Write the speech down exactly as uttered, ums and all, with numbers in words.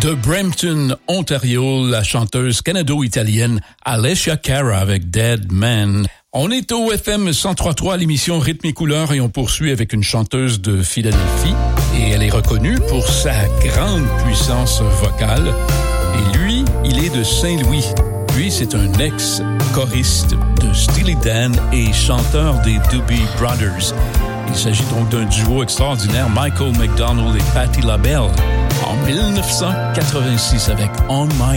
De Brampton, Ontario, la chanteuse canado-italienne Alessia Cara avec Dead Man. On est au F M cent trois point trois à l'émission Rythme et Couleur et on poursuit avec une chanteuse de Philadelphie. Et elle est reconnue pour sa grande puissance vocale. Et lui, il est de Saint-Louis. Lui, c'est un ex-choriste de Steely Dan et chanteur des Doobie Brothers. Il s'agit donc d'un duo extraordinaire, Michael McDonald et Patti LaBelle, en dix-neuf cent quatre-vingt-six avec On My